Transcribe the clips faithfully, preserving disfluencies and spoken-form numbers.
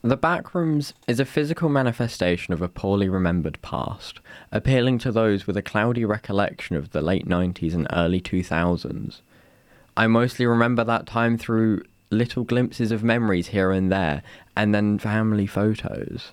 The Backrooms is a physical manifestation of a poorly remembered past, appealing to those with a cloudy recollection of the late nineties and early two thousands. I mostly remember that time through little glimpses of memories here and there, and then family photos.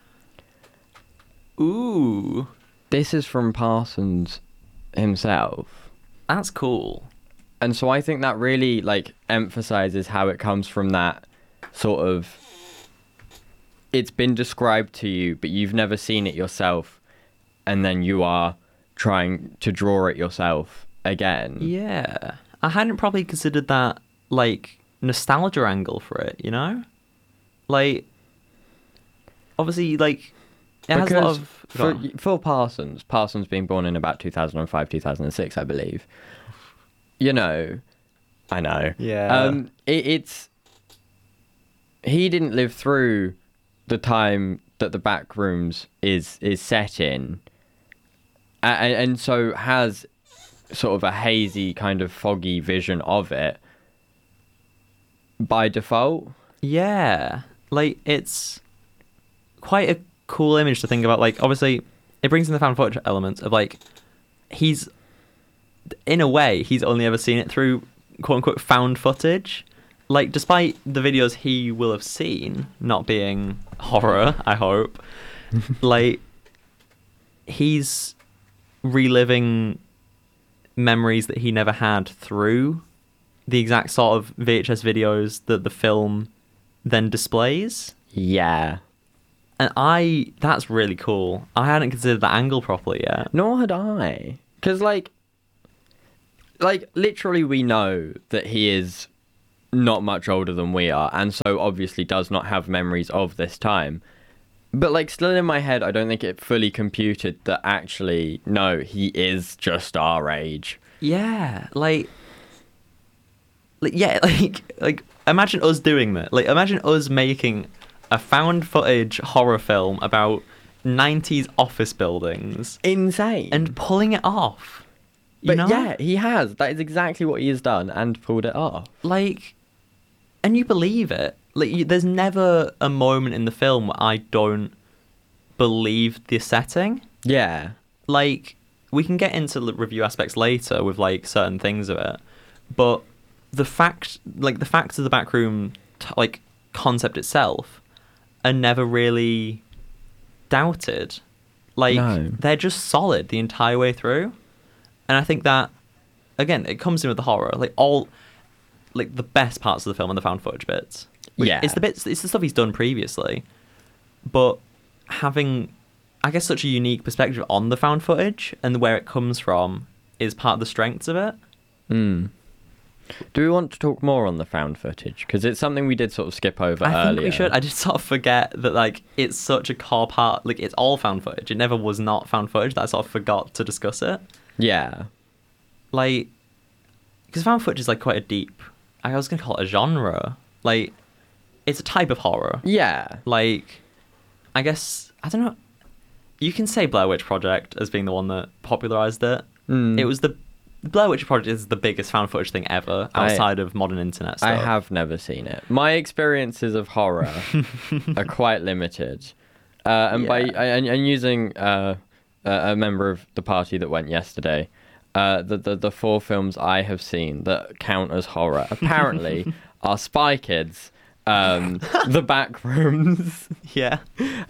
Ooh, This is from Parsons himself. that's cool. And so I think that really, like, emphasizes how it comes from that sort of... It's been described to you, but you've never seen it yourself, and then you are trying to draw it yourself again. Yeah. I hadn't probably considered that, like, nostalgia angle for it, you know? Like, obviously, like, it has a lot Because of... for, Go on. for Parsons, Parsons being born in about two thousand five, two thousand six, I believe, you know, I know. Yeah. Um, it, it's... He didn't live through the time that the Backrooms is is set in, and, and so has sort of a hazy kind of foggy vision of it by default. Yeah. Like, it's quite a cool image to think about. Like, obviously, it brings in the found footage element of, like, he's, in a way, he's only ever seen it through quote-unquote found footage. Like, despite the videos he will have seen not being horror, I hope, like, he's reliving memories that he never had through the exact sort of V H S videos that the film then displays. Yeah. And I, that's really cool. I hadn't considered that angle properly yet. Nor had I. Because, like, like, literally we know that he is not much older than we are, and so obviously does not have memories of this time. But, like, still in my head, I don't think it fully computed that actually, no, he is just our age. Yeah, like, like yeah, like, like, imagine us doing that. Like, imagine us making a found footage horror film about nineties office buildings Insane. and pulling it off. You but know? yeah, he has. That is exactly what he has done and pulled it off. Like, and you believe it. Like, you, there's never a moment in the film where I don't believe the setting. Yeah. Like, we can get into the review aspects later with, like, certain things of it, but the fact, like, the facts of the backroom, t- like, concept itself are never really doubted. Like, No. they're just solid the entire way through. And I think that, again, it comes in with the horror. Like, all, like, the best parts of the film are the found footage bits. Which Yeah. It's the bits, it's the stuff he's done previously. But having, I guess, such a unique perspective on the found footage and where it comes from is part of the strengths of it. Mm. Do we want to talk more on the found footage? Because it's something we did sort of skip over I earlier. think we should. I just sort of forget that, like, it's such a core part. Like, it's all found footage. It never was not found footage. That I sort of forgot to discuss it. Yeah. Like, because found footage is, like, quite a deep, I was going to call it a genre. Like, it's a type of horror. Yeah. Like, I guess, I don't know. You can say Blair Witch Project as being the one that popularized it. Mm. It was the The Blair Witch Project is the biggest found footage thing ever outside I, of modern internet stuff. I have never seen it. My experiences of horror are quite limited. Uh, and Yeah. by and, and using uh, a a member of the party that went yesterday, uh, the, the the four films I have seen that count as horror apparently are Spy Kids, um, The Backrooms, Yeah.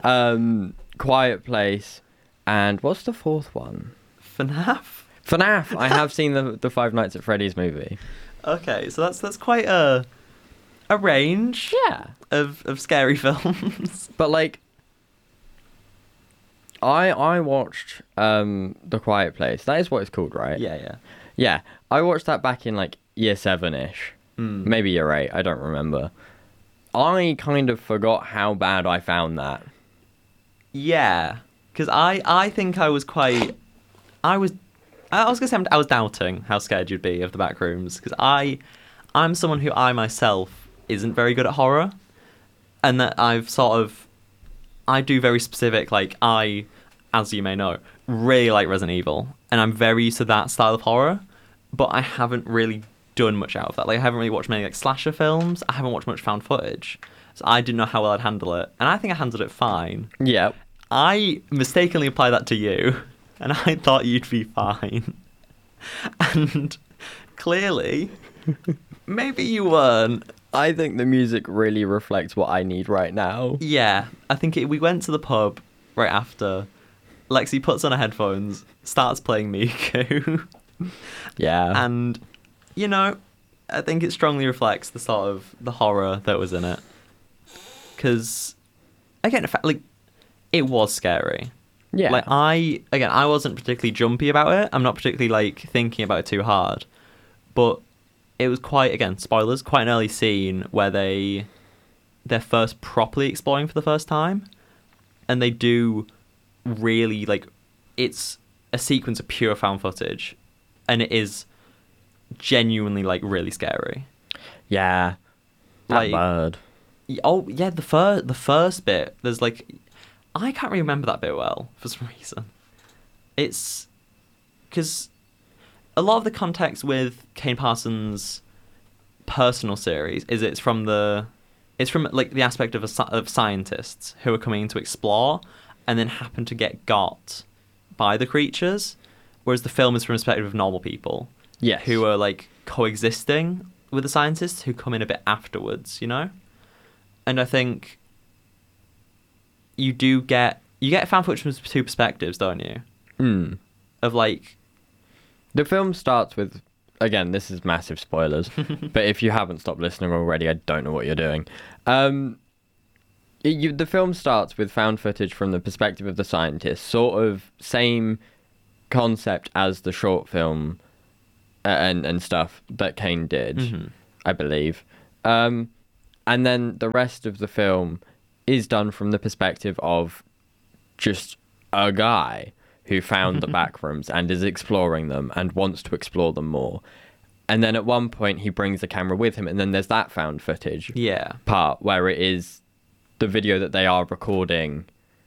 um, Quiet Place, and what's the fourth one? FNAF? FNAF. I have seen the the Five Nights at Freddy's movie. Okay, so that's that's quite a a range Yeah. of, of scary films. But like, I I watched um The Quiet Place. That is what it's called, right? Yeah, yeah. Yeah. I watched that back in like year seven ish, Mm. maybe year eight. I don't remember. I kind of forgot how bad I found that. Yeah, because I, I think I was quite... I was... I was going to say I'm- I was doubting how scared you'd be of the back rooms, because I, I'm someone who I myself isn't very good at horror, and that I've sort of... I do very specific, like, I, as you may know, really like Resident Evil, and I'm very used to that style of horror, but I haven't really done much out of that. Like I haven't really watched many like slasher films. I haven't watched much found footage, so I didn't know how well I'd handle it, and I think I handled it fine. Yeah. I mistakenly applied that to you, and I thought you'd be fine, and clearly, maybe you weren't. I think the music really reflects what I need right now. Yeah, I think it, we went to the pub right after. Lexi puts on her headphones, starts playing Miku. Yeah. And, you know, I think it strongly reflects the sort of the horror that was in it. Because, again, in fact, like, it was scary. Yeah. Like, I, again, I wasn't particularly jumpy about it. I'm not particularly, like, thinking about it too hard. But it was quite, again, spoilers, quite an early scene where they, they're first properly exploring for the first time. And they do really, like, it's a sequence of pure found footage. And it is genuinely, like, really scary. Yeah. That Like, bird. oh, yeah, the, fir- the first bit, there's, like, I can't really remember that bit well, for some reason. It's, because a lot of the context with Kane Parsons' personal series is it's from the, it's from, like, the aspect of, a, sci- of scientists who are coming to explore and then happen to get got by the creatures, whereas the film is from the perspective of normal people. Yes. Who are, like, coexisting with the scientists who come in a bit afterwards, you know? And I think you do get... You get found footage from two perspectives, don't you? Hmm. Of, like... The film starts with... Again, this is massive spoilers. But if you haven't stopped listening already, I don't know what you're doing. Um... It, you, the film starts with found footage from the perspective of the scientists, sort of same concept as the short film uh, and and stuff that Kane did, Mm-hmm. I believe. Um, and then the rest of the film is done from the perspective of just a guy who found the back rooms and is exploring them and wants to explore them more. And then at one point he brings the camera with him, and then there's that found footage Yeah. part where it is the video that they are recording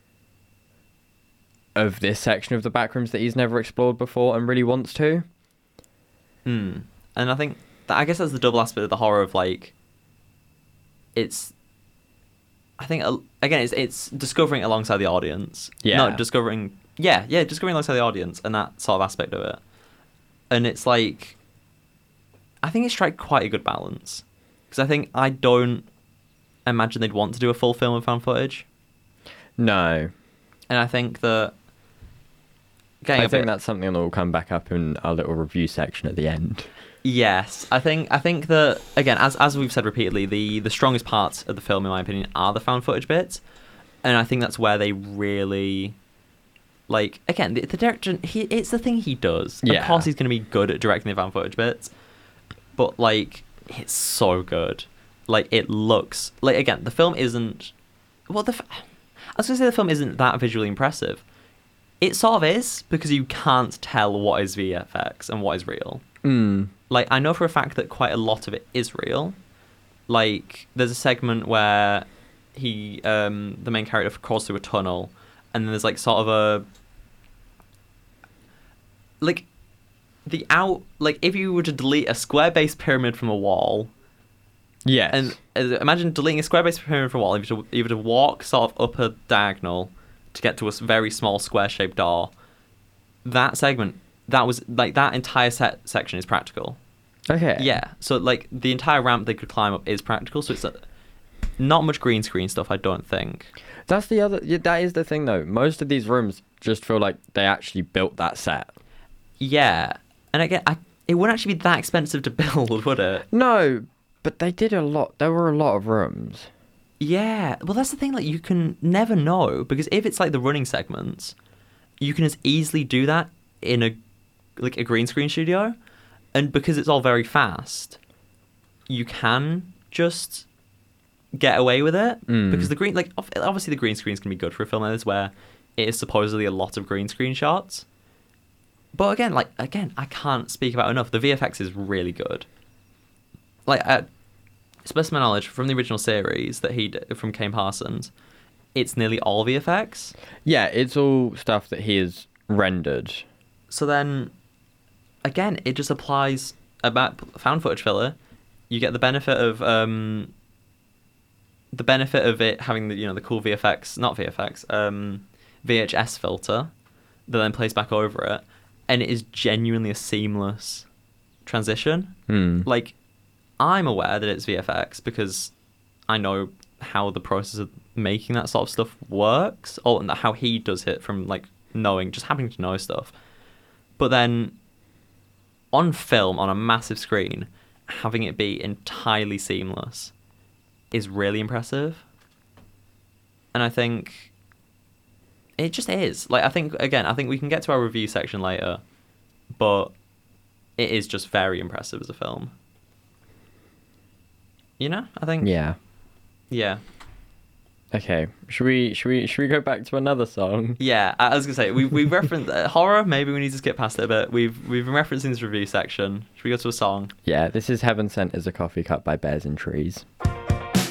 of this section of the backrooms that he's never explored before and really wants to. Hmm. And I think... That, I guess that's the double aspect of the horror of, like... It's... I think, uh, again, it's it's discovering it alongside the audience. Yeah. Not discovering... Yeah, yeah, discovering alongside the audience and that sort of aspect of it. And it's like... I think it strikes quite a good balance. Because I think I don't imagine they'd want to do a full film of found footage. No. And I think that... I Getting a think bit, that's something that will come back up in our little review section at the end. Yes, I think I think that, again, as as we've said repeatedly, the, the strongest parts of the film, in my opinion, are the found footage bits. And I think that's where they really... Like, again, the, the director, he, it's the thing he does. Yeah. Of course he's going to be good at directing the found footage bits. But, like, it's so good. Like, it looks... Like, again, the film isn't... Well, the... I was going to say the film isn't that visually impressive. It sort of is, because you can't tell what is V F X and what is real. Mm. Like, I know for a fact that quite a lot of it is real. Like, there's a segment where he, um, the main character crawls through a tunnel, and then there's, like, sort of a... Like, the out... Like, if you were to delete a square-based pyramid from a wall... Yes. And uh, imagine deleting a square-based pyramid from a wall, if you were to, you were to walk sort of up a diagonal to get to a s- very small square-shaped door. That segment, that was, like, that entire set section is practical. Okay. Yeah, so, like, the entire ramp they could climb up is practical, so it's uh, not much green screen stuff, I don't think. That's the other... Yeah, that is the thing, though. Most of these rooms just feel like they actually built that set. Yeah, and again, I, it wouldn't actually be that expensive to build, would it? No, but they did a lot. There were a lot of rooms. Yeah, well, that's the thing, like, you can never know, because if it's, like, the running segments, you can as easily do that in a, like, a green screen studio, and because it's all very fast, you can just get away with it, Mm. because the green, like, ob- obviously the green screens can be good for a film like this, where it is supposedly a lot of green screen shots, but again, like, again, I can't speak about it enough, the V F X is really good. Like, uh, to the best of my knowledge, from the original series that he did, from Kane Parsons, it's nearly all V F X. Yeah, it's all stuff that he has rendered. So then, again, it just applies about found footage filler, you get the benefit of um, the benefit of it having the you know the cool V F X, not V F X, um, V H S filter that then plays back over it, and it is genuinely a seamless transition. Hmm. Like, I'm aware that it's V F X because I know how the process of making that sort of stuff works, or and how he does it from like knowing, just happening to know stuff. But then on film, on a massive screen, having it be entirely seamless is really impressive. And I think it just is. Like, I think, again, I think we can get to our review section later, but it is just very impressive as a film. You know, I think. Yeah. Yeah. Okay. Should we should we should we go back to another song? Yeah, I was gonna say we we referenced uh, horror. Maybe we need to skip past it a bit. We've we've been referencing this review section. Should we go to a song? Yeah. This is "Heaven Sent as a Coffee Cup" by Bears and Trees.